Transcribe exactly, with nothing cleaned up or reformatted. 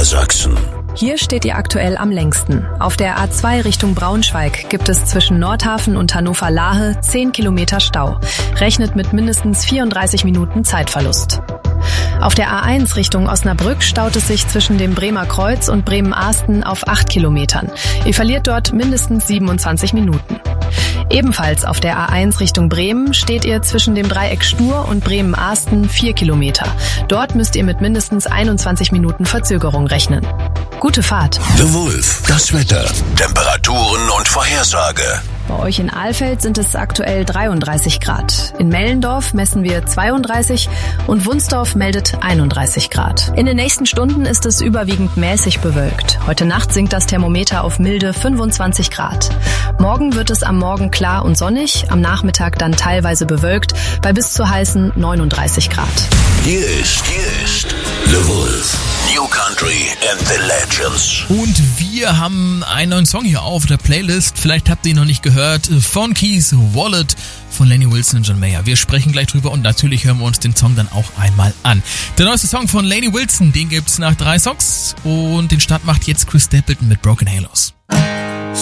Niedersachsen. Hier steht ihr aktuell am längsten. Auf der A zwei Richtung Braunschweig gibt es zwischen Nordhafen und Hannover-Lahe zehn Kilometer Stau. Rechnet mit mindestens vierunddreißig Minuten Zeitverlust. Auf der A eins Richtung Osnabrück staut es sich zwischen dem Bremer Kreuz und Bremen-Ahsten auf acht Kilometern. Ihr verliert dort mindestens siebenundzwanzig Minuten. Ebenfalls auf der A eins Richtung Bremen steht ihr zwischen dem Dreieck Stur und Bremen-Ahsten vier Kilometer. Dort müsst ihr mit mindestens einundzwanzig Minuten Verzögerung rechnen. Gute Fahrt. The Wolf, das Wetter, Temperaturen und Vorhersage. Bei euch in Alfeld sind es aktuell dreiunddreißig Grad. In Mellendorf messen wir zweiunddreißig und Wunsdorf meldet einunddreißig Grad. In den nächsten Stunden ist es überwiegend mäßig bewölkt. Heute Nacht sinkt das Thermometer auf milde fünfundzwanzig Grad. Morgen wird es am Morgen klar und sonnig, am Nachmittag dann teilweise bewölkt, bei bis zu heißen neununddreißig Grad. Hier ist, hier ist The Wolf. New Country and the Legends. Und wir haben einen neuen Song hier auf der Playlist. Vielleicht habt ihr ihn noch nicht gehört. Phone Keys Wallet von Lainey Wilson und John Mayer. Wir sprechen gleich drüber und natürlich hören wir uns den Song dann auch einmal an. Der neueste Song von Lainey Wilson, den gibt's nach drei Songs und den Start macht jetzt Chris Stapleton mit Broken Halos.